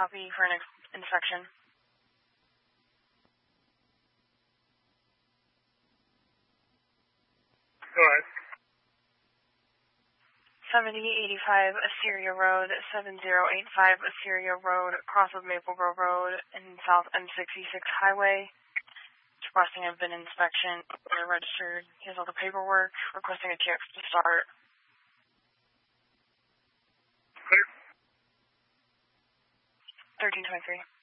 copy for an inspection. Go ahead. 7085 Assyria Road, 7085 Assyria Road, cross of Maple Grove Road, and South M66 Highway. Requesting a VIN inspection. They're registered. He has all the paperwork. Requesting a TX to start. Clear. 1323.